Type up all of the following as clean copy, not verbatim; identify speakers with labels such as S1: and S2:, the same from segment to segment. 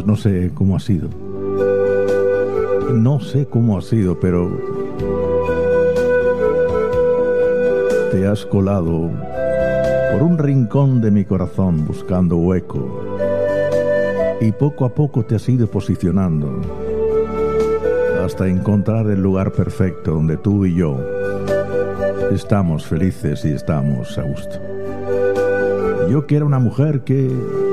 S1: Pues no sé cómo ha sido. No sé cómo ha sido, pero te has colado por un rincón de mi corazón buscando hueco y poco a poco te has ido posicionando hasta encontrar el lugar perfecto donde tú y yo estamos felices y estamos a gusto. Yo que era una mujer que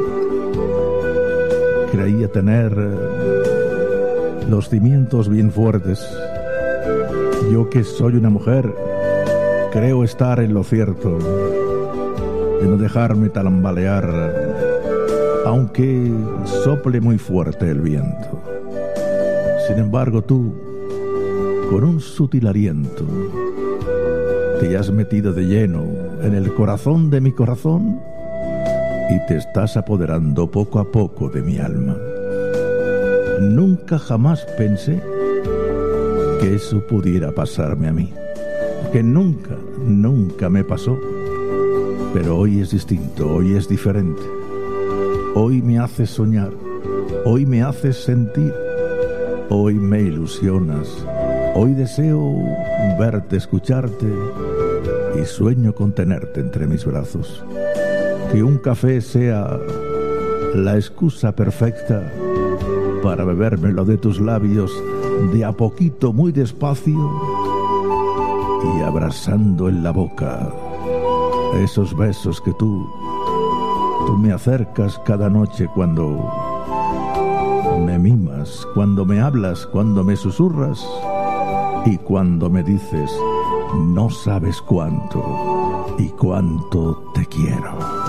S1: creía tener los cimientos bien fuertes, yo que soy una mujer, creo estar en lo cierto de no dejarme tambalear aunque sople muy fuerte el viento. Sin embargo, tú, con un sutil aliento, te has metido de lleno en el corazón de mi corazón y te estás apoderando poco a poco de mi alma. Nunca jamás pensé que eso pudiera pasarme a mí, que nunca me pasó. Pero hoy es distinto, hoy es diferente. Hoy me haces soñar, hoy me haces sentir, hoy me ilusionas, hoy deseo verte, escucharte y sueño con tenerte entre mis brazos. Que un café sea la excusa perfecta para bebérmelo de tus labios de a poquito, muy despacio, y abrazando en la boca esos besos que tú me acercas cada noche cuando me mimas, cuando me hablas, cuando me susurras y cuando me dices no sabes cuánto y cuánto te quiero.